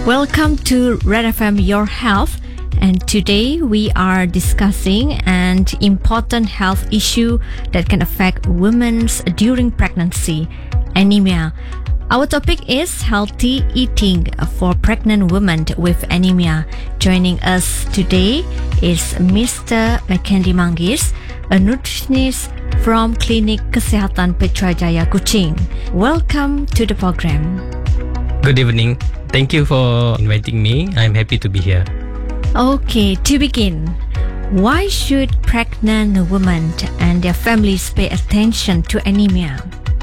Welcome to Red FM Your Health, and today we are discussing an important health issue that can affect women during pregnancy: anemia. Our topic is healthy eating for pregnant women with anemia. Joining us today is Mr. Mackendy Manggis, a nutritionist from Klinik Kesehatan Putrajaya, Kuching. Welcome to the program. Good evening. Thank you for inviting me. I'm happy to be here. Okay, to begin, why should pregnant women and their families pay attention to anemia?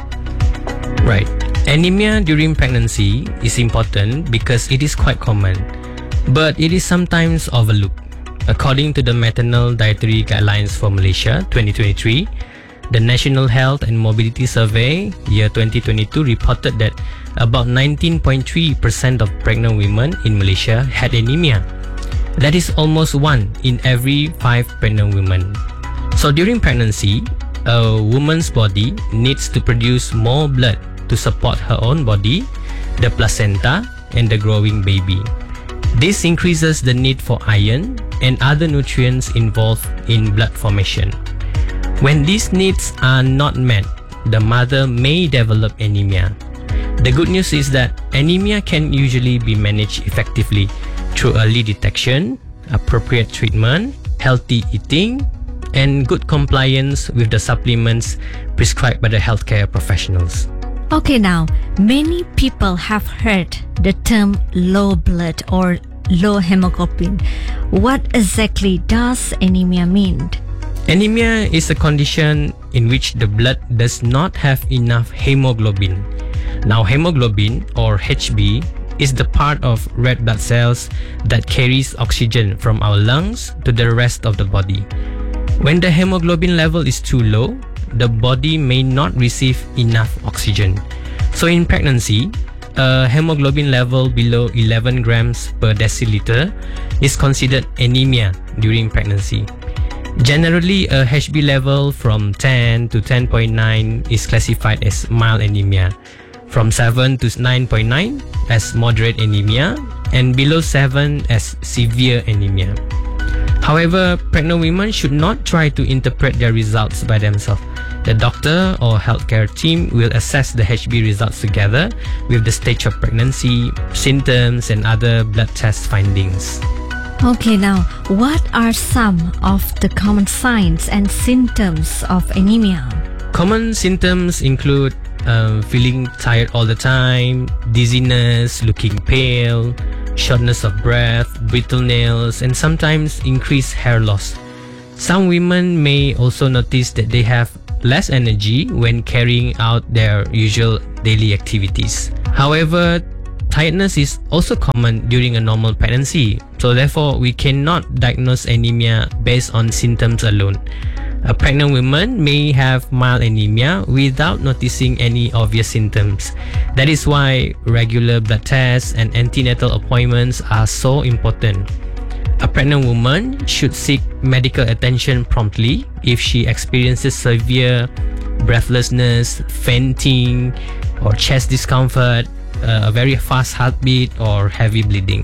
Right. Anemia during pregnancy is important because it is quite common, but it is sometimes overlooked. According to the Maternal Dietary Guidelines for Malaysia 2023, the National Health and Mobility Survey year 2022 reported that about 19.3% of pregnant women in Malaysia had anemia. That is almost 1 in every 5 pregnant women. So during pregnancy, a woman's body needs to produce more blood to support her own body, the placenta, and the growing baby. This increases the need for iron and other nutrients involved in blood formation. When these needs are not met, the mother may develop anemia. The good news is that anemia can usually be managed effectively through early detection, appropriate treatment, healthy eating, and good compliance with the supplements prescribed by the healthcare professionals. Okay, now, many people have heard the term low blood or low hemoglobin. What exactly does anemia mean? Anemia is a condition in which the blood does not have enough hemoglobin. Now, hemoglobin, or HB, is the part of red blood cells that carries oxygen from our lungs to the rest of the body. When the hemoglobin level is too low, the body may not receive enough oxygen. So in pregnancy, a hemoglobin level below 11 grams per deciliter is considered anemia during pregnancy. Generally, a HB level from 10 to 10.9 is classified as mild anemia, from 7 to 9.9 as moderate anemia, and below 7 as severe anemia. However, pregnant women should not try to interpret their results by themselves. The doctor or healthcare team will assess the HB results together with the stage of pregnancy, symptoms, and other blood test findings. Okay, now, what are some of the common signs and symptoms of anemia? Common symptoms include feeling tired all the time, dizziness, looking pale, shortness of breath, brittle nails, and sometimes increased hair loss. Some women may also notice that they have less energy when carrying out their usual daily activities. However, tiredness is also common during a normal pregnancy, so therefore we cannot diagnose anemia based on symptoms alone. A pregnant woman may have mild anemia without noticing any obvious symptoms. That is why regular blood tests and antenatal appointments are so important. A pregnant woman should seek medical attention promptly if she experiences severe breathlessness, fainting, or chest discomfort, a very fast heartbeat, or heavy bleeding.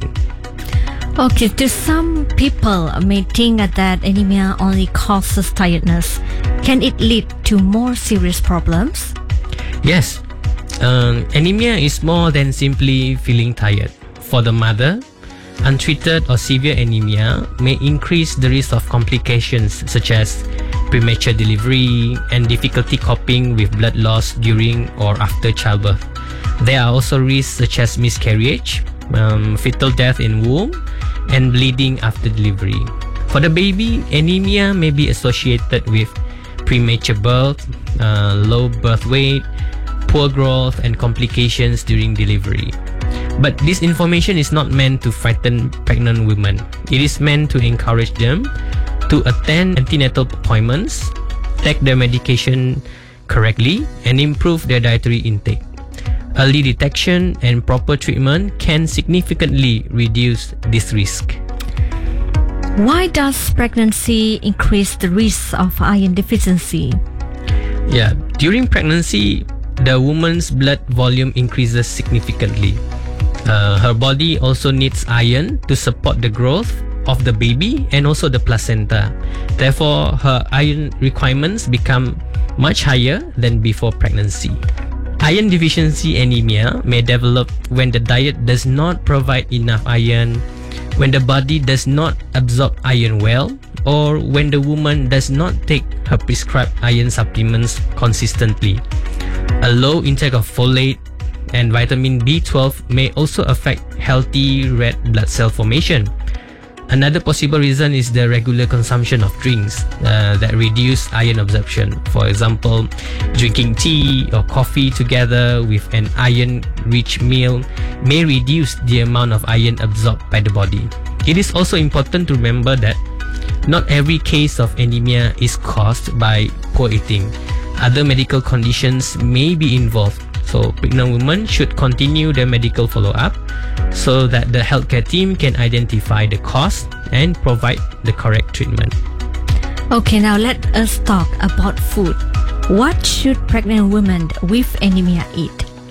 Okay, to some people may think that anemia only causes tiredness. Can it lead to more serious problems? Yes, anemia is more than simply feeling tired. For the mother, untreated or severe anemia may increase the risk of complications such as premature delivery and difficulty coping with blood loss during or after childbirth. There are also risks such as miscarriage, fetal death in womb, and bleeding after delivery. For the baby, anemia may be associated with premature birth, low birth weight, poor growth, and complications during delivery. But this information is not meant to frighten pregnant women. It is meant to encourage them to attend antenatal appointments, take their medication correctly, and improve their dietary intake. Early detection and proper treatment can significantly reduce this risk. Why does pregnancy increase the risk of iron deficiency? During pregnancy, the woman's blood volume increases significantly. Her body also needs iron to support the growth of the baby and also the placenta. Therefore, her iron requirements become much higher than before pregnancy. Iron deficiency anemia may develop when the diet does not provide enough iron, when the body does not absorb iron well, or when the woman does not take her prescribed iron supplements consistently. A low intake of folate and vitamin B12 may also affect healthy red blood cell formation. Another possible reason is the regular consumption of drinks that reduce iron absorption. For example, drinking tea or coffee together with an iron-rich meal may reduce the amount of iron absorbed by the body. It is also important to remember that not every case of anemia is caused by poor eating. Other medical conditions may be involved. So pregnant women should continue their medical follow-up so that the healthcare team can identify the cause and provide the correct treatment. Okay, now let us talk about food. What should pregnant women with anemia eat?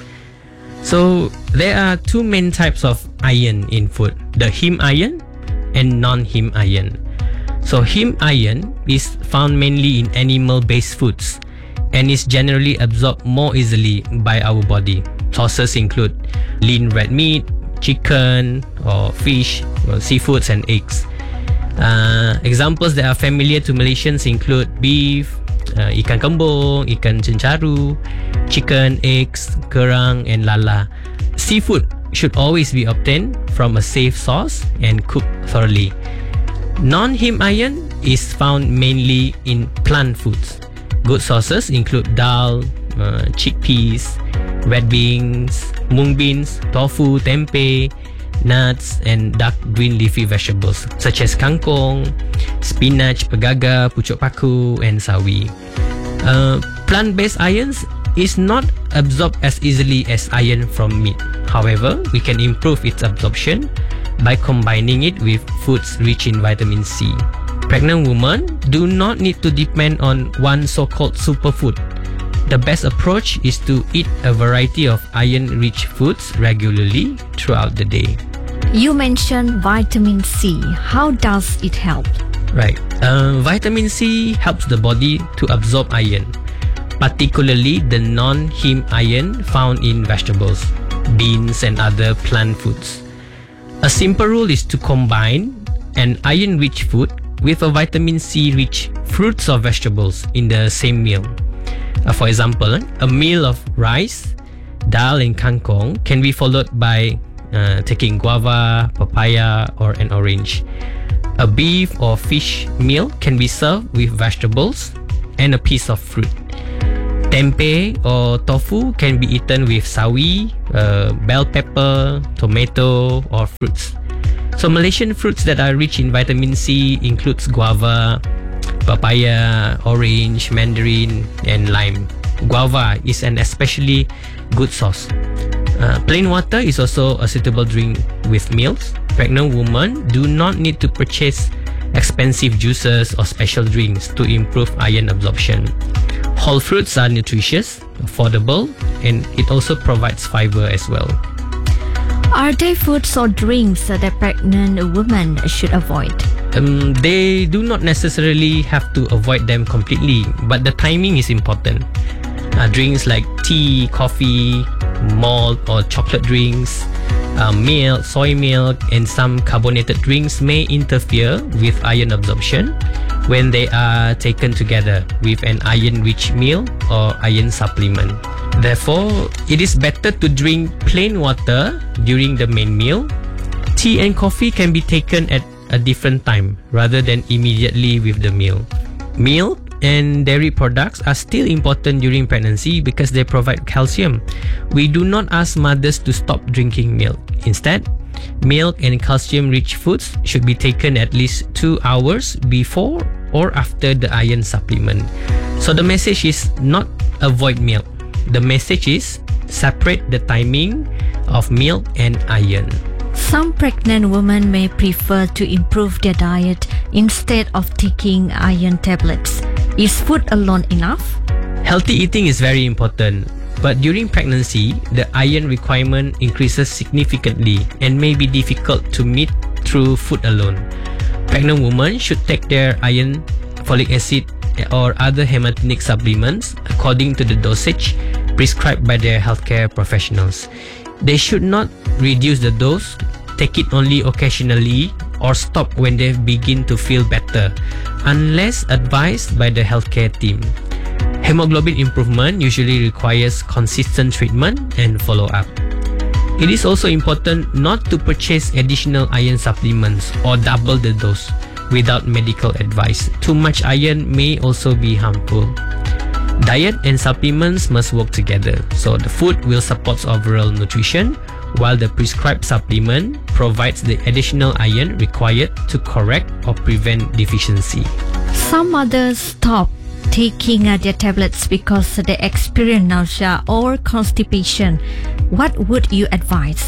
So there are two main types of iron in food, the heme iron and non-heme iron. So heme iron is found mainly in animal-based foods and is generally absorbed more easily by our body. Sources include lean red meat, chicken or fish, seafoods and eggs. Examples that are familiar to Malaysians include beef, ikan kembung, ikan cencaru, chicken, eggs, kerang and lala. Seafood should always be obtained from a safe source and cooked thoroughly. Non-heme iron is found mainly in plant foods. Good sources include dal, chickpeas, red beans, mung beans, tofu, tempeh, nuts, and dark green leafy vegetables such as kangkong, spinach, pegaga, pucuk paku, and sawi. Plant-based irons is not absorbed as easily as iron from meat. However, we can improve its absorption by combining it with foods rich in vitamin C. Pregnant women do not need to depend on one so-called superfood. The best approach is to eat a variety of iron-rich foods regularly throughout the day. You mentioned vitamin C. How does it help? Right. Vitamin C helps the body to absorb iron, particularly the non-heme iron found in vegetables, beans, and other plant foods. A simple rule is to combine an iron-rich food with a vitamin C-rich fruits or vegetables in the same meal. For example, a meal of rice, dal and kangkong can be followed by taking guava, papaya or an orange. A beef or fish meal can be served with vegetables and a piece of fruit. Tempeh or tofu can be eaten with sawi, bell pepper, tomato or fruits. So Malaysian fruits that are rich in vitamin C includes guava, papaya, orange, mandarin, and lime. Guava is an especially good source. Plain water is also a suitable drink with meals. Pregnant women do not need to purchase expensive juices or special drinks to improve iron absorption. Whole fruits are nutritious, affordable, and it also provides fiber as well. Are there foods or drinks that pregnant women should avoid? They do not necessarily have to avoid them completely, but the timing is important. Drinks like tea, coffee, malt or chocolate drinks, milk, soy milk, and some carbonated drinks may interfere with iron absorption when they are taken together with an iron-rich meal or iron supplement. Therefore, it is better to drink plain water during the main meal. Tea and coffee can be taken at a different time rather than immediately with the meal. Milk and dairy products are still important during pregnancy because they provide calcium. We do not ask mothers to stop drinking milk. Instead, milk and calcium-rich foods should be taken at least 2 hours before or after the iron supplement. So the message is not avoid milk. The message is separate the timing of milk and iron. Some pregnant women may prefer to improve their diet instead of taking iron tablets. Is food alone enough? Healthy eating is very important. But during pregnancy, the iron requirement increases significantly and may be difficult to meet through food alone. Pregnant women should take their iron, folic acid, or other hematinic supplements according to the dosage prescribed by their healthcare professionals. They should not reduce the dose, take it only occasionally, or stop when they begin to feel better, unless advised by the healthcare team. Hemoglobin improvement usually requires consistent treatment and follow-up. It is also important not to purchase additional iron supplements or double the dose without medical advice. Too much iron may also be harmful. Diet and supplements must work together, so the food will support overall nutrition, while the prescribed supplement provides the additional iron required to correct or prevent deficiency. Some mothers stop taking their tablets because they experience nausea or constipation. What would you advise?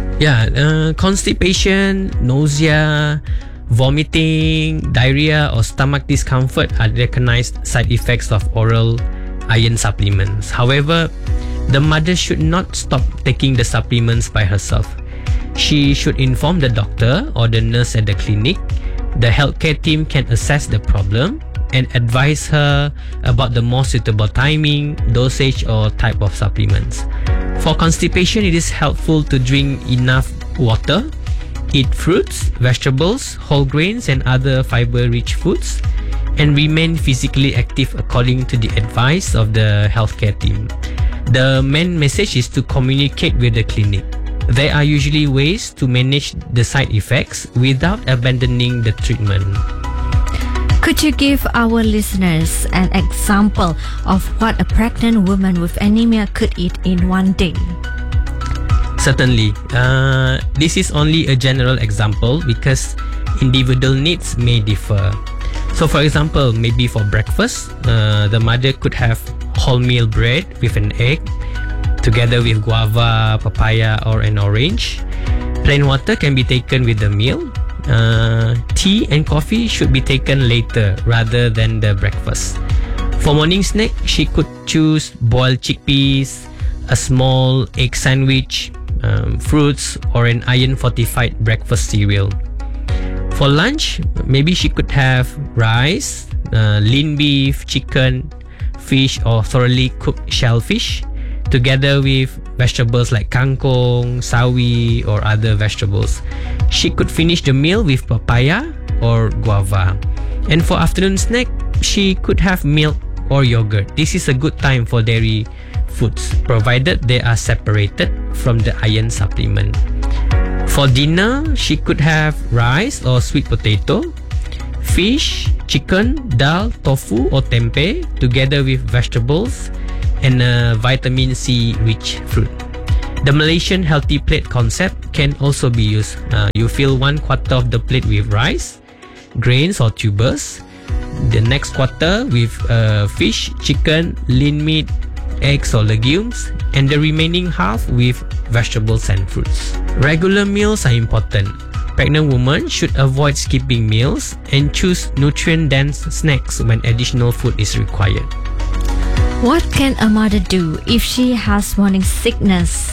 Constipation, nausea, vomiting, diarrhea, or stomach discomfort are recognized side effects of oral iron supplements. However, the mother should not stop taking the supplements by herself. She should inform the doctor or the nurse at the clinic. The healthcare team can assess the problem and advise her about the more suitable timing, dosage, or type of supplements. For constipation, it is helpful to drink enough water, eat fruits, vegetables, whole grains, and other fiber-rich foods, and remain physically active according to the advice of the healthcare team. The main message is to communicate with the clinic. There are usually ways to manage the side effects without abandoning the treatment. Could you give our listeners an example of what a pregnant woman with anemia could eat in one day? Certainly. This is only a general example because individual needs may differ. So for example, maybe for breakfast, the mother could have wholemeal bread with an egg together with guava, papaya, or an orange. Plain water can be taken with the meal. Tea and coffee should be taken later rather than the breakfast. For morning snack, she could choose boiled chickpeas, a small egg sandwich, fruits, or an iron-fortified breakfast cereal. For lunch, maybe she could have rice, lean beef, chicken, fish, or thoroughly cooked shellfish, together with vegetables like kangkong, sawi, or other vegetables. She could finish the meal with papaya or guava. And for afternoon snack, she could have milk or yogurt. This is a good time for dairy foods, provided they are separated from the iron supplement. For dinner, she could have rice or sweet potato, fish, chicken, dal, tofu, or tempeh, together with vegetables and a vitamin C rich fruit. The Malaysian healthy plate concept can also be used. You fill 1/4 of the plate with rice, grains or tubers, the next quarter with fish, chicken, lean meat, eggs or legumes, and the remaining half with vegetables and fruits. Regular meals are important. Pregnant women should avoid skipping meals and choose nutrient-dense snacks when additional food is required. What can a mother do if she has morning sickness